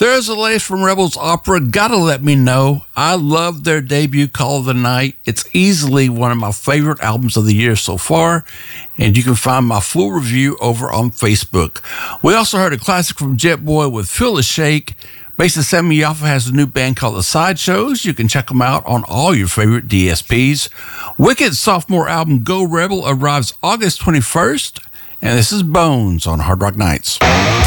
There's a latest from Rebels Opera. Gotta let me know. I love their debut, Call of the Night. It's easily one of my favorite albums of the year so far, and you can find my full review over on Facebook. We also heard a classic from Jet Boy with Feel the Shake. Bassist Sammy Yaffa has a new band called The Sideshows. You can check them out on all your favorite DSPs. Wicked's sophomore album, Go Rebel, arrives August 21st, and this is Bones on Hard Rock Nights.